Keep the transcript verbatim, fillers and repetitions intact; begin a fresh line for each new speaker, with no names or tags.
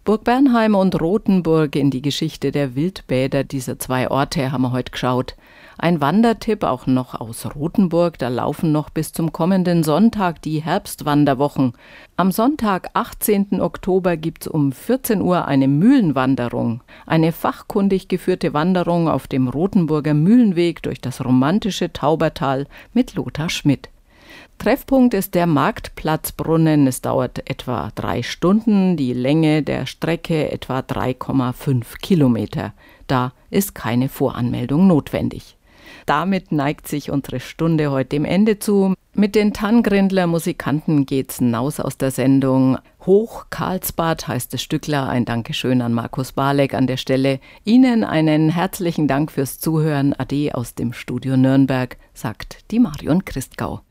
Burg Bernheim und Rothenburg, in die Geschichte der Wildbäder dieser zwei Orte haben wir heute geschaut. Ein Wandertipp auch noch aus Rothenburg, da laufen noch bis zum kommenden Sonntag die Herbstwanderwochen. Am Sonntag, achtzehnten Oktober, gibt's um vierzehn Uhr eine Mühlenwanderung. Eine fachkundig geführte Wanderung auf dem Rothenburger Mühlenweg durch das romantische Taubertal mit Lothar Schmidt. Treffpunkt ist der Marktplatzbrunnen. Es dauert etwa drei Stunden, die Länge der Strecke etwa drei Komma fünf Kilometer. Da ist keine Voranmeldung notwendig. Damit neigt sich unsere Stunde heute dem Ende zu. Mit den Tanngrindler Musikanten geht's hinaus aus der Sendung. Hoch Karlsbad heißt das Stückler. Ein Dankeschön an Markus Balek an der Stelle. Ihnen einen herzlichen Dank fürs Zuhören. Ade aus dem Studio Nürnberg, sagt die Marion Christgau.